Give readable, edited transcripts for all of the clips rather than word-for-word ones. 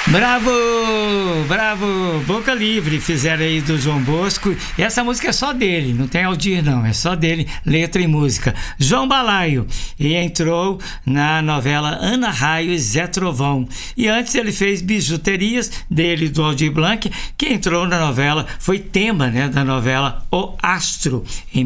Bravo, bravo, Boca Livre, fizeram aí do João Bosco. E essa música é só dele, não tem Aldir não, é só dele, letra e música. João Balaio, e entrou na novela Ana Raio e Zé Trovão. E antes ele fez Bijuterias, dele, do Aldir Blanc, que entrou na novela, foi tema, né, da novela O Astro, em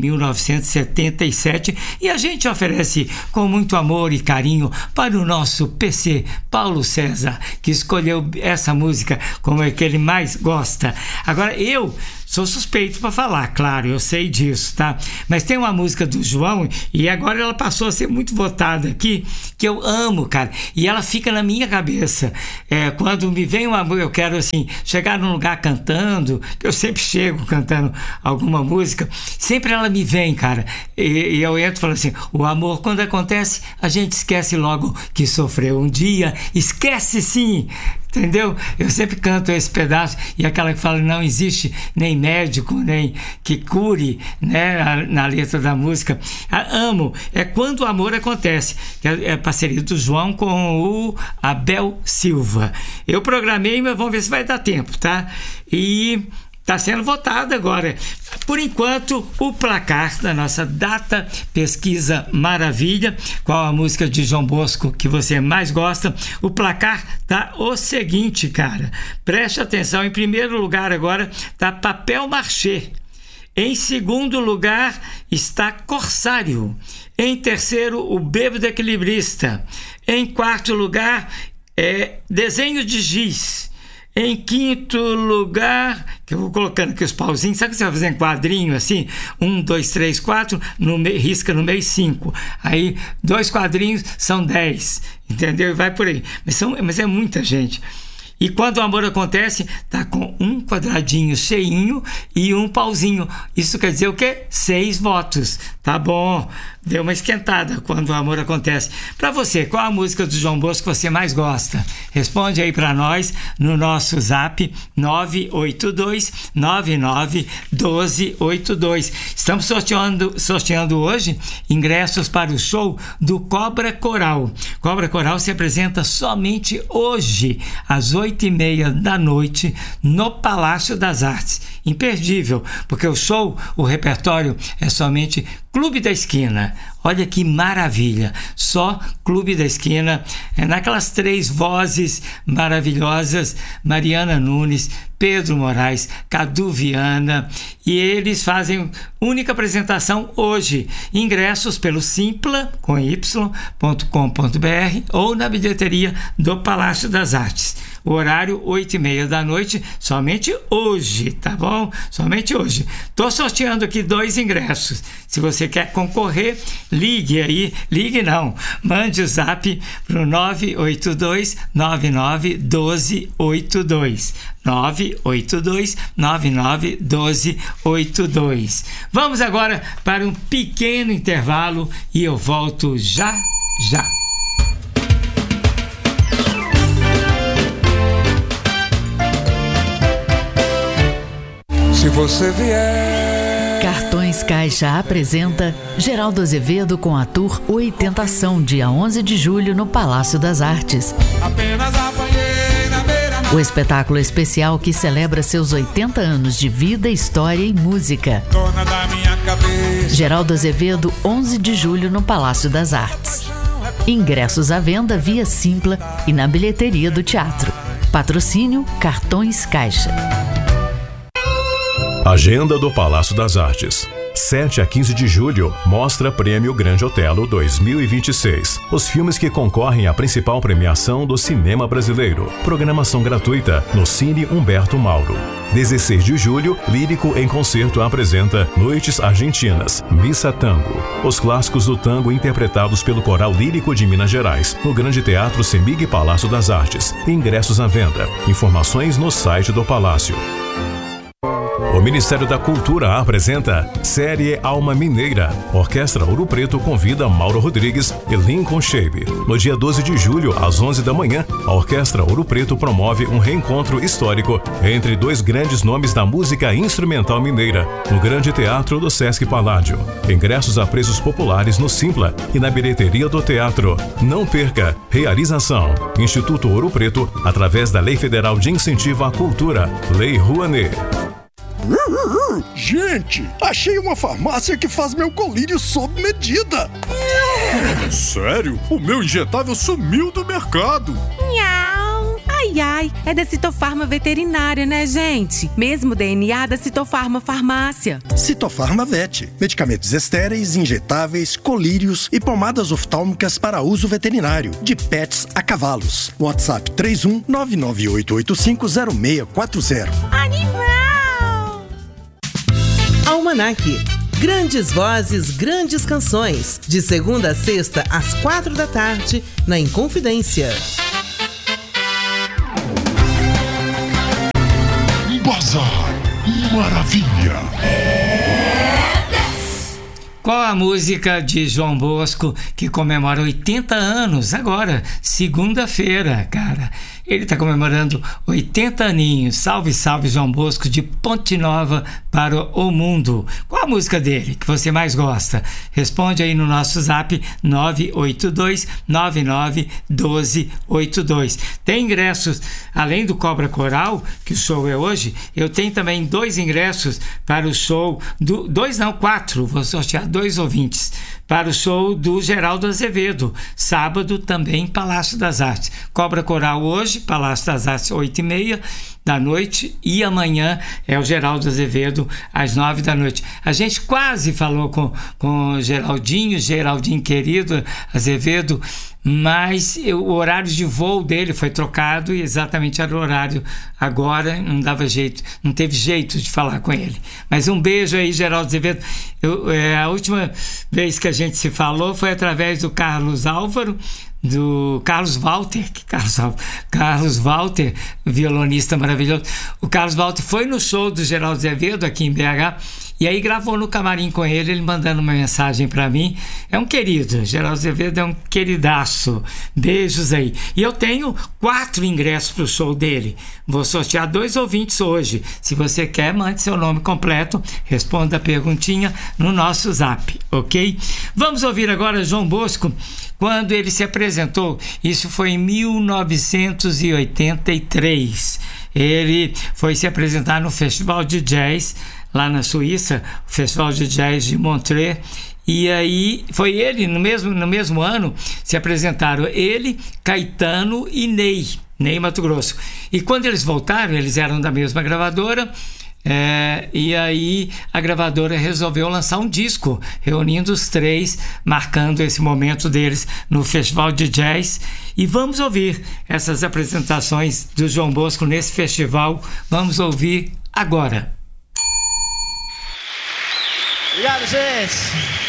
1977. E a gente oferece com muito amor e carinho para o nosso PC, Paulo César, que escolheu essa música como é que ele mais gosta. Agora, eu sou suspeito para falar, claro, eu sei disso, tá? Mas tem uma música do João, e agora ela passou a ser muito votada aqui, que eu amo, cara, e ela fica na minha cabeça. Quando me vem uma música, eu quero, assim, chegar num lugar cantando, que eu sempre chego cantando alguma música, sempre ela me vem, cara, e eu entro e falo assim: o amor, quando acontece, a gente esquece logo que sofreu um dia, esquece sim, entendeu? Eu sempre canto esse pedaço, e aquela que fala: não existe nem médico, nem que cure, né, na letra da música. Amo, é Quando o Amor Acontece, que é parceria do João com o Abel Silva. Eu programei, mas vamos ver se vai dar tempo, tá? E está sendo votado agora. Por enquanto, o placar da nossa Data Pesquisa Maravilha, qual a música de João Bosco que você mais gosta? O placar tá o seguinte, cara. Preste atenção. Em primeiro lugar agora tá Papel Machê. Em segundo lugar está Corsário. Em terceiro, o Bêbado Equilibrista. Em quarto lugar, Desenho de Giz. Em quinto lugar, que eu vou colocando aqui os pauzinhos, sabe que você vai fazer em quadrinho assim? 1, 2, 3, 4, risca no meio 5. Aí 2 quadrinhos são 10, entendeu? E vai por aí. Mas é muita gente. E Quando o Amor Acontece, tá com um quadradinho cheinho e um pauzinho. Isso quer dizer o quê? 6 votos. Tá bom. Deu uma esquentada Quando o Amor Acontece. Para você, qual a música do João Bosco que você mais gosta? Responde aí para nós no nosso zap 982-991282. Estamos sorteando hoje ingressos para o show do Cobra Coral. Cobra Coral se apresenta somente hoje, às 8h30 da noite, no Palácio das Artes. Imperdível, porque o show, o repertório é somente Clube da Esquina. Olha que maravilha, só Clube da Esquina, naquelas 3 vozes maravilhosas: Mariana Nunes, Pedro Moraes, Cadu Viana, e eles fazem única apresentação hoje. Ingressos pelo simpla, com y.com.br, ou na bilheteria do Palácio das Artes. O horário 8h30 da noite, somente hoje, tá bom? Somente hoje. Estou sorteando aqui 2 ingressos. Se você quer concorrer, ligue aí, mande o zap para o 982-991282. 982-991282. Vamos agora para um pequeno intervalo e eu volto já. Se você vier. Cartões Caixa apresenta Geraldo Azevedo com a Tour Oitentação, dia 11 de julho no Palácio das Artes. Apenas apanhei na beira. O espetáculo especial que celebra seus 80 anos de vida, história e música. Dona da minha cabeça. Geraldo Azevedo, 11 de julho no Palácio das Artes. Ingressos à venda via Simpla e na bilheteria do teatro. Patrocínio Cartões Caixa. Agenda do Palácio das Artes. 7 a 15 de julho, Mostra Prêmio Grande Otelo 2026. Os filmes que concorrem à principal premiação do cinema brasileiro. Programação gratuita no Cine Humberto Mauro. 16 de julho, Lírico em Concerto apresenta Noites Argentinas, Missa Tango. Os clássicos do tango interpretados pelo Coral Lírico de Minas Gerais, no Grande Teatro Semig Palácio das Artes. Ingressos à venda. Informações no site do Palácio. O Ministério da Cultura apresenta Série Alma Mineira. Orquestra Ouro Preto convida Mauro Rodrigues e Lincoln Shape. No dia 12 de julho, às 11 da manhã, a Orquestra Ouro Preto promove um reencontro histórico entre dois grandes nomes da música instrumental mineira, no Grande Teatro do Sesc Paládio. Ingressos a preços populares no Simpla e na bilheteria do teatro. Não perca! Realização: Instituto Ouro Preto, através da Lei Federal de Incentivo à Cultura, Lei Rouanet. Gente, achei uma farmácia que faz meu colírio sob medida. Sério? O meu injetável sumiu do mercado. Ai, ai, é da Citofarma Veterinária, né, gente? Mesmo DNA da Citofarma Farmácia. Citofarma Vet. Medicamentos estéreis, injetáveis, colírios e pomadas oftálmicas para uso veterinário. De pets a cavalos. WhatsApp 31-998850640. Animal! Almanac. Grandes vozes, grandes canções. De segunda a sexta, às 4 da tarde, na Inconfidência. Bazar Maravilha. Qual a música de João Bosco que comemora 80 anos agora, segunda-feira, cara? Ele está comemorando 80 aninhos. Salve, salve, João Bosco, de Ponte Nova para o mundo. Qual a música dele que você mais gosta? Responde aí no nosso zap 982-991282. Tem ingressos, além do Cobra Coral, que o show é hoje, eu tenho também 2 ingressos para o show, 4, vou sortear 2 ouvintes, para o show do Geraldo Azevedo, sábado também Palácio das Artes. Cobra Coral hoje, Palácio das Artes, 8h30 da noite, e amanhã é o Geraldo Azevedo às 9 da noite. A gente quase falou com o Geraldinho querido Azevedo, mas o horário de voo dele foi trocado e exatamente era o horário agora, não teve jeito de falar com ele. Mas um beijo aí, Geraldo Azevedo. A última vez que a gente se falou foi através do Carlos Walter, violonista maravilhoso. O Carlos Walter foi no show do Geraldo Azevedo aqui em BH e aí gravou no camarim com ele mandando uma mensagem para mim. É um querido, Geraldo Azevedo é um queridaço. Beijos aí. E eu tenho 4 ingressos pro show dele. Vou sortear 2 ouvintes hoje. Se você quer, mande seu nome completo, responda a perguntinha no nosso zap, ok? Vamos ouvir agora João Bosco quando ele se apresentou. Isso foi em 1983. Ele foi se apresentar no Festival de Jazz lá na Suíça, o Festival de Jazz de Montreux, e aí foi ele, no mesmo ano, se apresentaram ele, Caetano e Ney Mato Grosso. E quando eles voltaram, eles eram da mesma gravadora, e aí a gravadora resolveu lançar um disco, reunindo os 3, marcando esse momento deles no Festival de Jazz. E vamos ouvir essas apresentações do João Bosco nesse festival. Vamos ouvir agora. Obrigado, gente.